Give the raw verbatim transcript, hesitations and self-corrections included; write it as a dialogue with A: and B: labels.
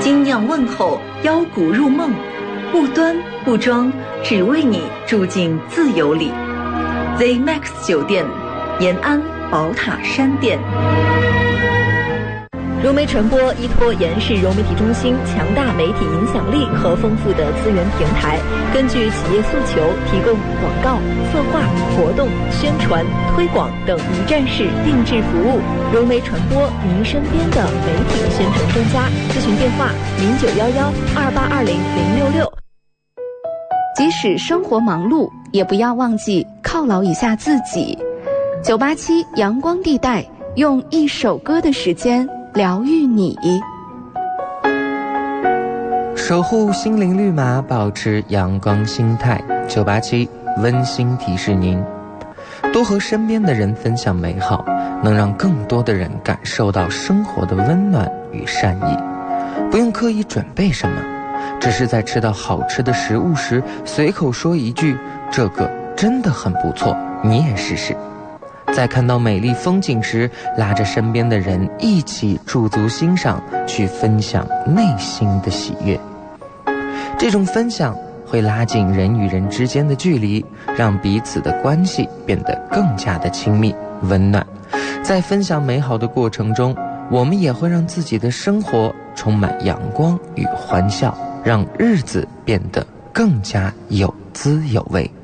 A: 精酿问候，邀骨入梦，不端不装，只为你住进自由里。Z Max 酒店，延安宝塔山店。
B: 融媒传播依托延世融媒体中心强大媒体影响力和丰富的资源平台，根据企业诉求提供广告、策划、活动、宣传、推广等一站式定制服务。融媒传播，您身边的媒体宣传专家。咨询电话：零九幺幺二八二零零六六。
C: 即使生活忙碌，也不要忘记犒劳一下自己。九八七阳光地带，用一首歌的时间疗愈你，
D: 守护心灵绿码，保持阳光心态。九八七温馨提示您，多和身边的人分享美好，能让更多的人感受到生活的温暖与善意。不用刻意准备什么，只是在吃到好吃的食物时，随口说一句：“这个真的很不错，你也试试。”在看到美丽风景时，拉着身边的人一起驻足欣赏，去分享内心的喜悦。这种分享会拉近人与人之间的距离，让彼此的关系变得更加的亲密温暖。在分享美好的过程中，我们也会让自己的生活充满阳光与欢笑，让日子变得更加有滋有味。